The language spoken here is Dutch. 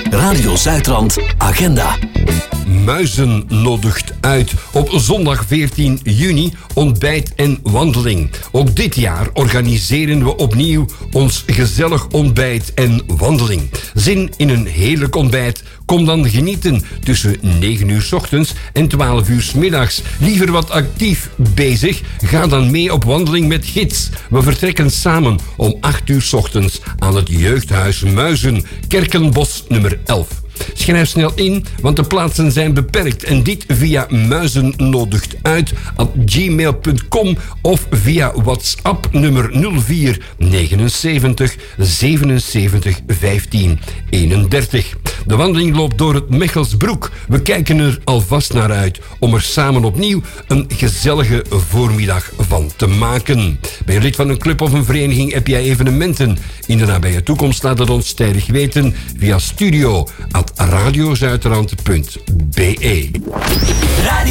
Radio Zuidrand Agenda. Muizen nodigt uit op zondag 14 juni ontbijt en wandeling. Ook dit jaar organiseren we opnieuw ons gezellig ontbijt en wandeling. Zin in een heerlijk ontbijt? Kom dan genieten tussen 9 uur 's ochtends en 12 uur 's middags. Liever wat actief bezig? Ga dan mee op wandeling met gids. We vertrekken samen om 8 uur 's ochtends aan het Jeugdhuis Muizen, Kerkenbos nummer 11. Schrijf snel in, want de plaatsen zijn beperkt. En dit via muizennodichtuit@gmail.com of via WhatsApp nummer 04 79 77 15 31. De wandeling loopt door het Mechelsbroek. We kijken er alvast naar uit om er samen opnieuw een gezellige voormiddag van te maken. Ben je lid van een club of een vereniging? Heb jij evenementen in de nabije toekomst? Laat het ons tijdig weten via studio@radiozuiderland.be.